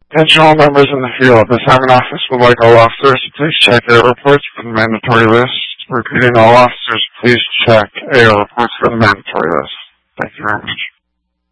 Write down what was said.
Attention all members in the field. The assignment office would like all officers to please check AO reports for the mandatory list. Repeating, all officers, please check AO reports for the mandatory list. Thank you very much.